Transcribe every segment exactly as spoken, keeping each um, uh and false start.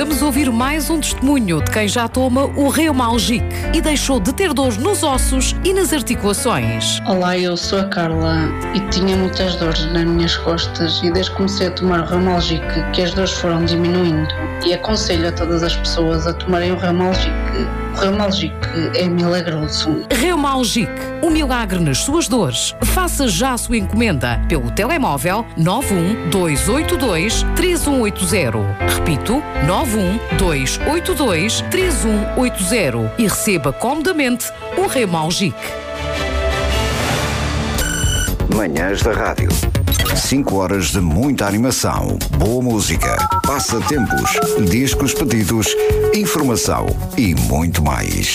Vamos ouvir mais um testemunho de quem já toma o Reumalgic e deixou de ter dores nos ossos e nas articulações. Olá, eu sou a Carla e tinha muitas dores nas minhas costas e desde que comecei a tomar o Reumalgic que as dores foram diminuindo e aconselho a todas as pessoas a tomarem o Reumalgic. O Reumalgic é milagroso. Reumalgic, um milagre nas suas dores. Faça já a sua encomenda pelo telemóvel nove um dois oito dois três um oito zero. Repito, nove um dois oito dois três um oito zero e receba comodamente o Reumalgic. Manhãs da Rádio. cinco horas de muita animação, boa música, passatempos, discos pedidos, informação e muito mais.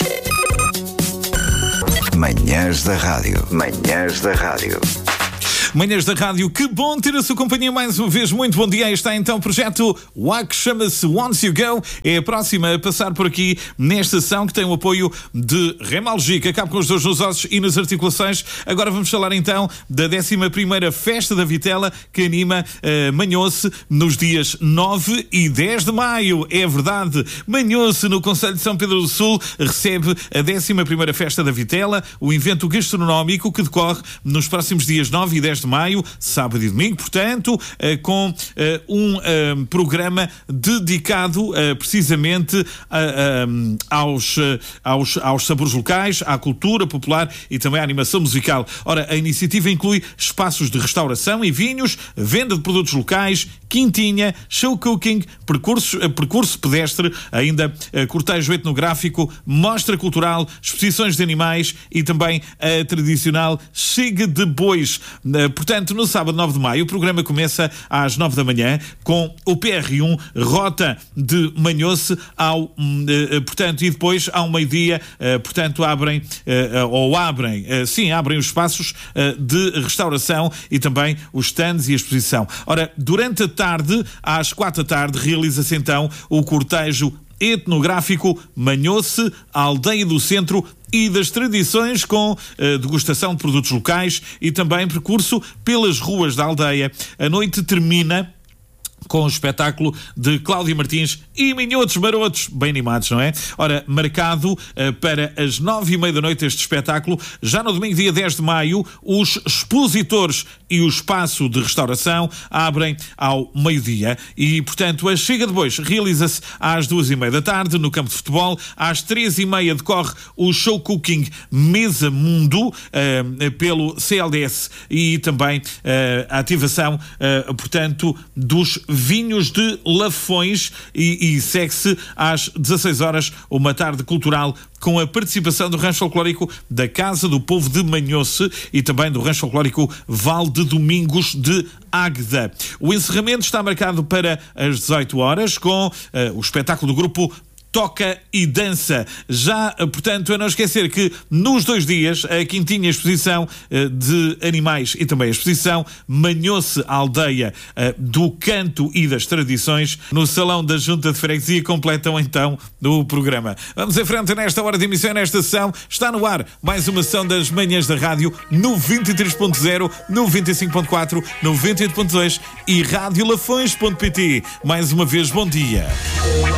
Manhãs da Rádio. Manhãs da Rádio. Manhãs da Rádio, que bom ter a sua companhia mais uma vez. Muito bom dia. Está então o projeto W A C, chama-se Once You Go. É a próxima a passar por aqui nesta sessão que tem o apoio de Reumalgic. Acaba com os dores nos ossos e nas articulações. Agora vamos falar então da décima primeira Festa da Vitela que anima uh, Manhoce nos dias nove e dez de maio. É verdade. Manhoce, no Concelho de São Pedro do Sul, recebe a décima primeira Festa da Vitela, o evento gastronómico que decorre nos próximos dias nove e dez de maio, sábado e domingo, portanto, com um programa dedicado precisamente aos, aos, aos sabores locais, à cultura popular e também à animação musical. Ora, a iniciativa inclui espaços de restauração e vinhos, venda de produtos locais, quintinha, show cooking, percurso, percurso pedestre, ainda cortejo etnográfico, mostra cultural, exposições de animais e também a tradicional chega de bois. Portanto, no sábado nove de maio, o programa começa às nove da manhã com o P R um Rota de Manhoce ao, portanto, e depois ao meio-dia, portanto, abrem, ou abrem, sim, abrem os espaços de restauração e também os stands e a exposição. Ora, durante a tarde, às quatro da tarde, realiza-se então o cortejo etnográfico Manhoce, a aldeia do centro e das tradições, com uh, degustação de produtos locais e também percurso pelas ruas da aldeia. A noite termina com o espetáculo de Cláudia Martins e Minhotos Marotos, bem animados, não é? Ora, marcado uh, para as nove e meia da noite este espetáculo. Já no domingo, dia dez de maio, os expositores e o espaço de restauração abrem ao meio-dia e, portanto, a Chega de Bois realiza-se às duas e meia da tarde no campo de futebol. Às três e meia decorre o show cooking Mesa Mundo uh, pelo C L D S e também uh, a ativação, uh, portanto, dos vinhos de Lafões e, e segue-se às dezasseis horas uma tarde cultural com a participação do Rancho Folclórico da Casa do Povo de Manhoce e também do Rancho Folclórico Val de Domingos de Águeda. O encerramento está marcado para as dezoito horas com uh, o espetáculo do grupo Toca e Dança. Já, portanto, a não esquecer que nos dois dias a quintinha exposição de animais e também a exposição Manhoce, aldeia do canto e das tradições, no Salão da Junta de Freguesia, completam então o programa. Vamos em frente nesta hora de emissão, nesta sessão. Está no ar mais uma sessão das Manhãs da Rádio, noventa e três ponto zero, noventa e cinco ponto quatro, noventa e oito ponto dois e rádio lafões ponto pt. Mais uma vez, bom dia.